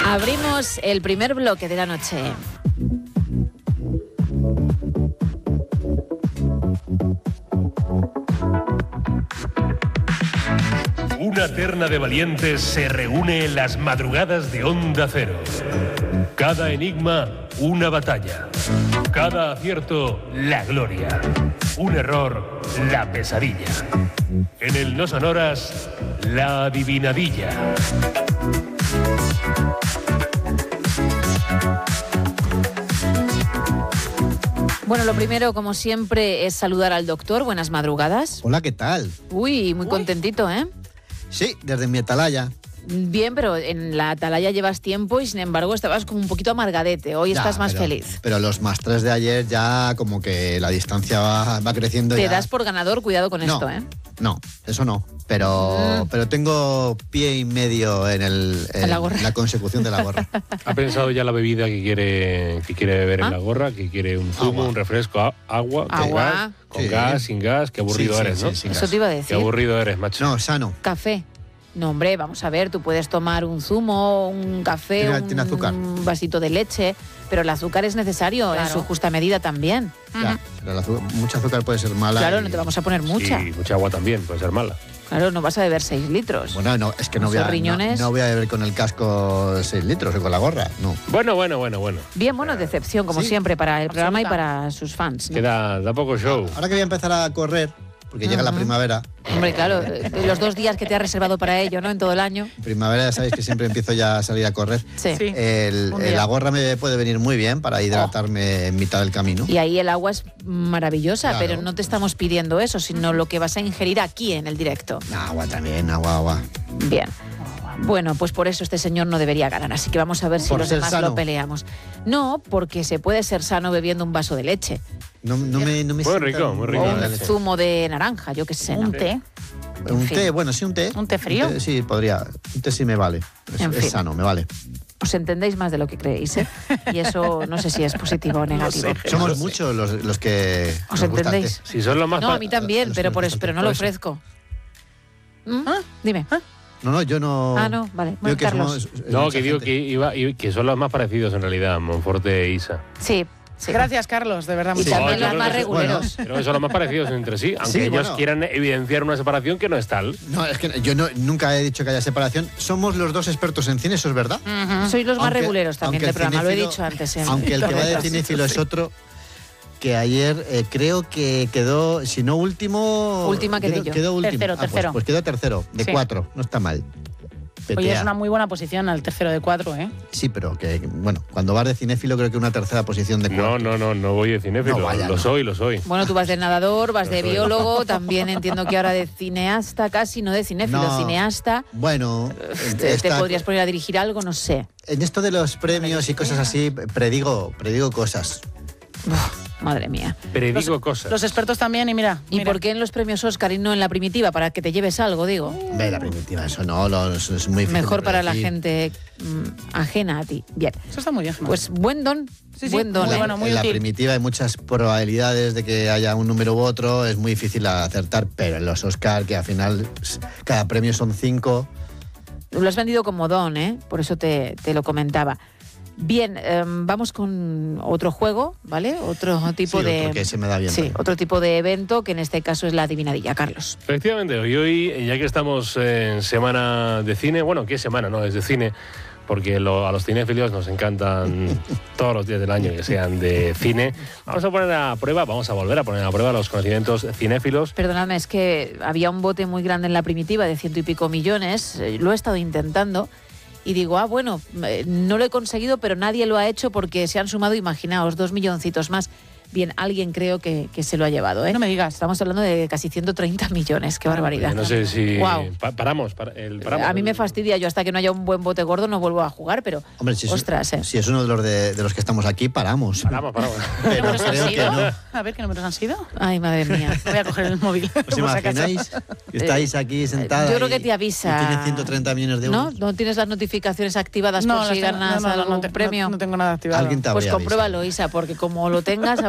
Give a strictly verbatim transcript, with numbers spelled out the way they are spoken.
Abrimos el primer bloque de la noche. Una terna de valientes se reúne en las madrugadas de Onda Cero. Cada enigma, una batalla. Cada acierto, la gloria. Un error, la pesadilla. En el No Sonoras, la adivinadilla. Bueno, lo primero, como siempre, es saludar al doctor. Buenas madrugadas. Hola, ¿qué tal? Uy, muy Uy. contentito, ¿eh? Sí, desde mi atalaya. Bien, pero en la atalaya llevas tiempo y sin embargo estabas como un poquito amargadete. Hoy Ya, estás más pero, feliz. Pero los más tres de ayer ya como que la distancia va, va creciendo. Te ya. das por ganador, cuidado con no, esto, ¿eh? No, eso no. Pero, Mm. pero tengo pie y medio en, el, en, En la gorra. la consecución de la gorra. ¿Ha pensado ya la bebida que quiere, que quiere beber ¿Ah? en la gorra? Que quiere un zumo, Agua. un refresco, a- agua, con Agua. gas, con Sí. gas, sin gas. Qué aburrido Sí, sí, eres, sí, ¿no? sí, Eso gas. te iba a Qué decir. aburrido eres, macho. No, sano. Café. No, hombre, vamos a ver, tú puedes tomar un zumo, un café, Tiene- un tiene azúcar. vasito de leche, pero el azúcar es necesario en Claro. su justa medida también. Ya, pero el azúcar- mucho azúcar puede ser mala. Claro, y- no te vamos a poner mucha. Sí, mucha agua también, puede ser mala. Claro, no vas a beber seis litros. Bueno, no, es que no Esos voy, a, no, riñones. no voy a beber con el casco seis litros o con la gorra, no. Bueno, bueno, bueno, bueno. Bien, bueno, decepción, como Sí. siempre, para el programa y Absoluta. para sus fans, ¿no? Queda, da poco show. Ahora que voy a empezar a correr, porque llega la Ujú. primavera, Hombre, claro, eh, los dos días que te has reservado para ello, ¿no? En todo el año. primavera ya sabéis que siempre empiezo ya a salir a correr. Sí. Sí. El, Un el- día. la gorra me puede venir muy bien para hidratarme en mitad del camino. Y ahí el agua es maravillosa, Claro. pero no te estamos pidiendo eso, sino lo que vas a ingerir aquí en el directo. Agua también, agua, agua. Bien. Bueno, pues por eso este señor no debería ganar, así que vamos a ver si Por los ser demás sano. lo peleamos. No, porque se puede ser sano bebiendo un vaso de leche No, no me, no me Muy sienta rico, muy rico. o bien un la leche. zumo de naranja, yo qué sé, ¿no? Un té. Un en fin. té, bueno, sí, un té. ¿Un té frío? té, sí, podría. Un té sí me vale. Es, En es fin. sano, me vale. Os entendéis más de lo que creéis, ¿eh? Y eso no sé si es positivo o negativo. Somos muchos los, los que. ¿Os nos gusta el entendéis? té. Si son los más... No, pa- a mí también, los pero que por nos eso, gustan pero no por lo eso. ofrezco. ¿Mm? ¿Ah? Dime. No, no, yo no. Ah, no, vale. Digo Bueno, que Carlos. somos- es No, mucha que digo gente. que, iba, y- que son los más parecidos en realidad, Monforte e Isa. Sí, sí. Gracias, Carlos, de verdad. Y muchas también yo los creo más que- reguleros. Creo que son los más parecidos entre sí, aunque Sí, ellos bueno. quieran evidenciar una separación que no es tal. No, es que yo no, nunca he dicho que haya separación. Somos los dos expertos en cine, eso es verdad. Ujú. Sois los más Aunque- reguleros también aunque del el programa, lo he cinéfilo- dicho antes. en- Aunque el que va de Correcto. cinéfilo es otro, que ayer eh, creo que quedó, si no último. Última quedé quedó, yo. Quedó último. Tercero, Ah, pues- tercero. Pues, quedó tercero, de Sí. cuatro, no está mal. Oye, Petea. es una muy buena posición al tercero de cuatro, ¿eh? Sí, pero que, bueno, cuando vas de cinéfilo creo que una tercera posición de cuatro. No, no, no, no voy de cinéfilo. No, vaya, lo no. soy, lo soy. Bueno, tú vas de nadador, vas de Lo soy. biólogo, también entiendo que ahora de cineasta casi, no de cinéfilo, No. cineasta. Bueno, Te, te esta- podrías poner a dirigir algo, no sé. en esto de los premios y cosas así, predigo, predigo cosas. Uf, madre mía. Predigo Los- cosas. Los expertos también, y mira. ¿Y mira. por qué en los premios Oscar y no en la primitiva? Para que te lleves algo, digo. Ve, la primitiva, eso no, lo- eso es muy difícil Mejor de para la predecir. gente mm, ajena a ti. Bien. Eso está muy bien, Gemma. Pues buen don. Sí, sí, buen don. muy ¿eh? bueno, muy en la útil. primitiva hay muchas probabilidades de que haya un número u otro, es muy difícil acertar, pero en los Oscar, que al final s- cada premio son cinco. Lo has vendido como don, ¿eh? Por eso te, te lo comentaba. Bien, em, vamos con otro juego, ¿vale? Otro tipo Sí, de... otro que se me da bien Sí, también. otro tipo de evento, que en este caso es la adivinadilla, Carlos. Efectivamente, hoy, hoy, ya que estamos en semana de cine, bueno, ¿qué semana? No, es de cine, porque lo- a los cinéfilos nos encantan todos los días del año que sean de cine. Vamos a poner a prueba, vamos a volver a poner a prueba los conocimientos cinéfilos. Perdonadme, es que había un bote muy grande en la primitiva de ciento y pico millones, eh, lo he estado intentando y digo, ah, bueno, eh, no lo he conseguido, pero nadie lo ha hecho porque se han sumado, imaginaos, dos milloncitos más. Bien, alguien creo que, que se lo ha llevado, ¿eh? No me digas. Estamos hablando de casi ciento treinta millones, qué barbaridad. No sé si Guau. pa- paramos, para- el, paramos. A mí me fastidia, yo hasta que no haya un buen bote gordo no vuelvo a jugar, pero Hombre, si es, ostras, ¿eh? si es uno de los, de, de los que estamos aquí, paramos. Paramos, paramos. ¿Qué Pero números han creo que sido? no. A ver, ¿qué números han sido? Ay, madre mía. Voy a coger el móvil. ¿Os por si acaso. imagináis que estáis aquí sentadas? Yo creo y- que te avisa. y tienes ciento treinta millones de ¿No? euros. ¿No tienes las notificaciones activadas No, por las si tengo- ganas no, no, no, algún no te- premio? No, no tengo nada activado. Alguien te Pues habría compruébalo, Isa, porque como lo tengas,